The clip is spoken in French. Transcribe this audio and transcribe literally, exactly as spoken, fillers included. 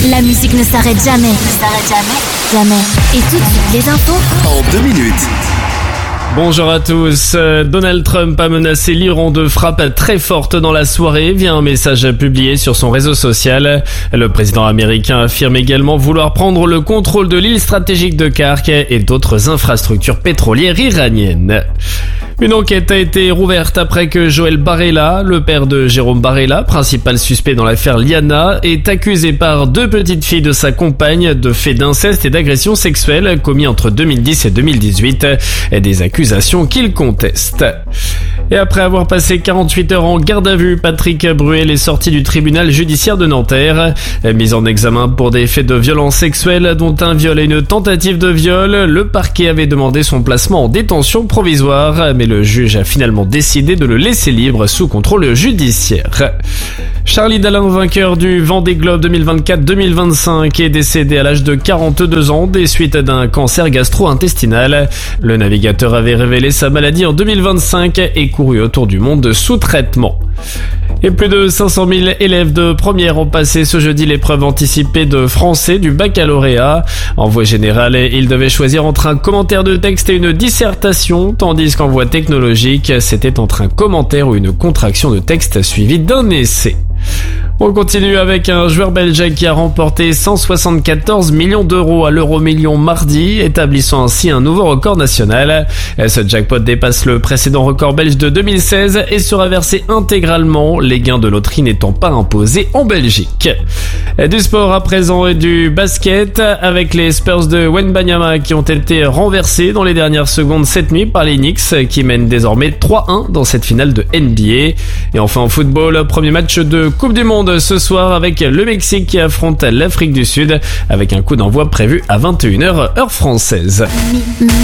La musique ne s'arrête jamais. Ne s'arrête jamais. Jamais. Et tout de suite, les infos. En deux minutes. Bonjour à tous. Donald Trump a menacé l'Iran de frappes très fortes dans la soirée via un message publié sur son réseau social. Le président américain affirme également vouloir prendre le contrôle de l'île stratégique de Khark et d'autres infrastructures pétrolières iraniennes. Une enquête a été rouverte après que Joël Barella, le père de Jérôme Barella, principal suspect dans l'affaire Liana, est accusé par deux petites filles de sa compagne de faits d'inceste et d'agression sexuelle commis entre deux mille dix et deux mille dix-huit, des accusations qu'il conteste. Et après avoir passé quarante-huit heures en garde à vue, Patrick Bruel est sorti du tribunal judiciaire de Nanterre. Mis en examen pour des faits de violence sexuelle, dont un viol et une tentative de viol, le parquet avait demandé son placement en détention provisoire, mais le juge a finalement décidé de le laisser libre sous contrôle judiciaire. Charlie Dalin, vainqueur du Vendée Globe deux mille vingt-quatre deux mille vingt-cinq, est décédé à l'âge de quarante-deux ans des suites d'un cancer gastro-intestinal. Le navigateur avait révélé sa maladie en deux mille vingt-cinq et couru autour du monde sous traitement. Et plus de cinq cent mille élèves de première ont passé ce jeudi l'épreuve anticipée de français du baccalauréat. En voie générale, ils devaient choisir entre un commentaire de texte et une dissertation, tandis qu'en voie technologique, c'était entre un commentaire ou une contraction de texte suivi d'un essai. On continue avec un joueur belge qui a remporté cent soixante-quatorze millions d'euros à l'Euro-Million mardi, établissant ainsi un nouveau record national. Ce jackpot dépasse le précédent record belge de deux mille seize et sera versé intégralement, les gains de loterie n'étant pas imposés en Belgique. Du sport à présent et du basket, avec les Spurs de Wembanyama qui ont été renversés dans les dernières secondes cette nuit par les Knicks, qui mènent désormais trois un dans cette finale de N B A. Et enfin en football, premier match de Coupe du Monde ce soir avec le Mexique qui affronte l'Afrique du Sud, avec un coup d'envoi prévu à vingt et une heures heure française.